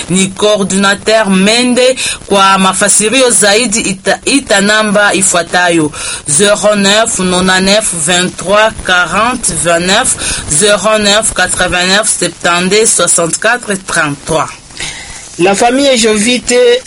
ni coordinateur Mende. Kwa mafasirio zaidi ita namba ifuatayo 09 99 23 40 29 09 89 72 64 33. La famille Jovite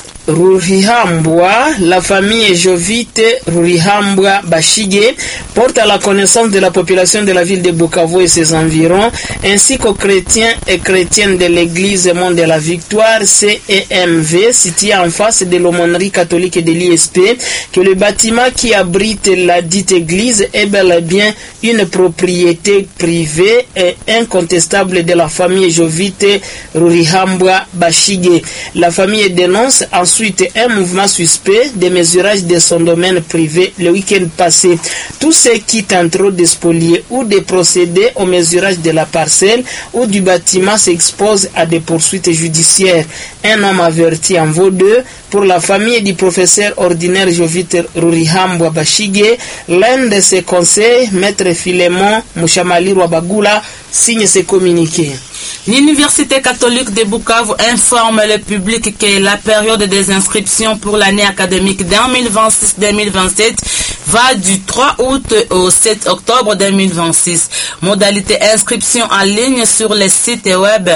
Rurihambwa Bashige porte à la connaissance de la population de la ville de Bukavu et ses environs, ainsi qu'aux chrétiens et chrétiennes de l'église Mont de la Victoire, CEMV, située en face de l'aumônerie catholique de l'ISP, que le bâtiment qui abrite la dite église est bel et bien une propriété privée et incontestable de la famille Jovite Rurihambwa Bashige. La famille dénonce ensuite un mouvement suspect de mesurage de son domaine privé le week-end passé. Tous ceux qui tenteront de spolier ou de procéder au mesurage de la parcelle ou du bâtiment s'exposent à des poursuites judiciaires. Un homme averti en vaut deux. Pour la famille du professeur ordinaire Jovite Rurihambwa Bashige, l'un de ses conseils, Maître Philémon Mouchamalirwa Bagula, signe ce communiqué. L'Université catholique de Bukavu informe le public que la période des inscriptions pour l'année académique 2026-2027 va du 3 août au 7 octobre 2026. Modalité inscription en ligne sur le site web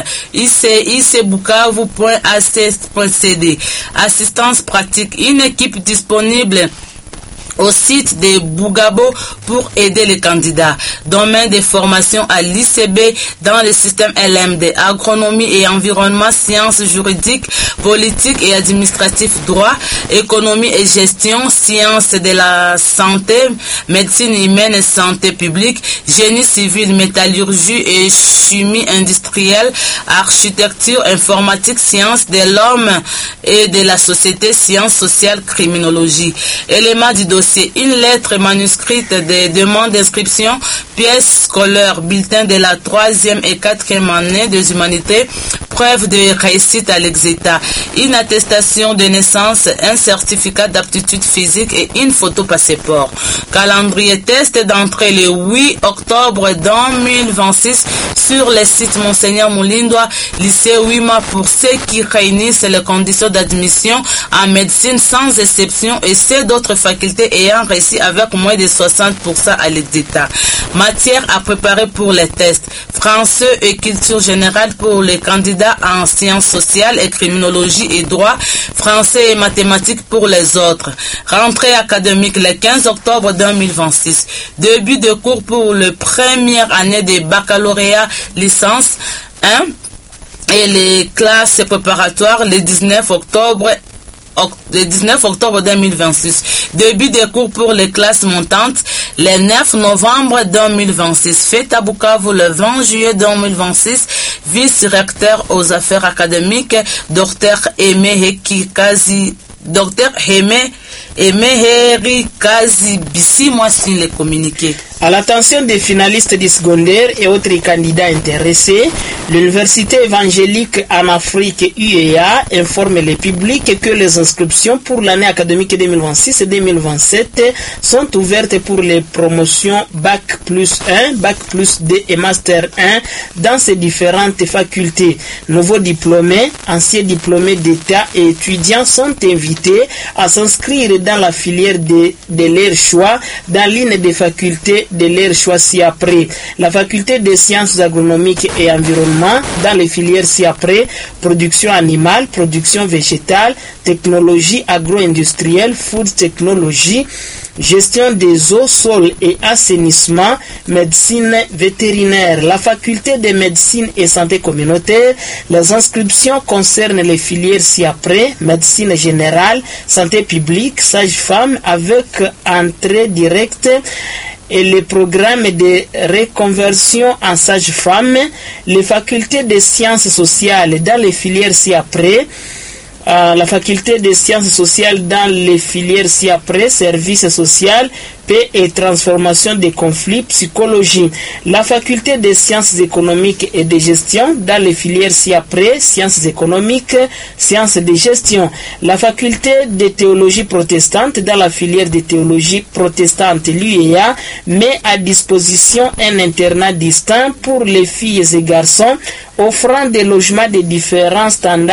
icbukavu.ac.cd. Assistance pratique, une équipe disponible au site de Bougabo pour aider les candidats. Domaine de formation à l'ICB dans le système LMD, agronomie et environnement, sciences juridiques, politique et administratif, droit, économie et gestion, sciences de la santé, médecine humaine et santé publique, génie civil, métallurgie et chimie industrielle, architecture, informatique, sciences de l'homme et de la société, sciences sociales, criminologie. Éléments du dossier: une lettre manuscrite de demande d'inscription, pièce scolaire, bulletin de la 3e et 4e année des humanités, preuve de réussite à l'exétat, une attestation de naissance, un certificat d'aptitude physique et une photo passeport. Calendrier test d'entrée le 8 octobre 2026 sur le site Monseigneur Moulindwa, lycée Wima, pour ceux qui réunissent les conditions d'admission en médecine sans exception et ceux d'autres facultés ayant réussi avec moins de 60% à l'exétat. Matière à préparer pour les tests: français et culture générale pour les candidats en sciences sociales et criminologie et droit, français et mathématiques pour les autres. Rentrée académique le 15 octobre 2026. Début de cours pour la première année de baccalauréat licence 1 et les classes préparatoires le 19 octobre 2026. Début des cours pour les classes montantes le 9 novembre 2026. Fête à Bukavu le 20 juillet 2026. Vice-recteur aux affaires académiques, Dr Heri Kazi Bissi, moi signe le communiqué. À l'attention des finalistes du secondaire et autres candidats intéressés, l'Université évangélique en Afrique UEA informe le public que les inscriptions pour l'année académique 2026 et 2027 sont ouvertes pour les promotions Bac plus 1, Bac plus 2 et Master 1 dans ces différentes facultés. Nouveaux diplômés, anciens diplômés d'État et étudiants sont invités à s'inscrire dans la filière de leur choix dans l'une des facultés de leur choix ci-après. La faculté des sciences agronomiques et environnement dans les filières ci-après: production animale, production végétale, technologie agro-industrielle, food technology, gestion des eaux, sols et assainissement, médecine vétérinaire. La faculté de médecine et santé communautaire, les inscriptions concernent les filières ci-après: médecine générale, santé publique, sage-femme avec entrée directe et les programmes de reconversion en sage-femme. Les facultés de sciences sociales dans les filières ci-après: la faculté des sciences sociales dans les filières ci-après: services social, paix et transformation des conflits, psychologie. La faculté des sciences économiques et de gestion dans les filières ci-après: sciences économiques, sciences de gestion. La faculté de théologie protestante dans la filière de théologie protestante, l'UEA, met à disposition un internat distinct pour les filles et garçons, offrant des logements de différents standards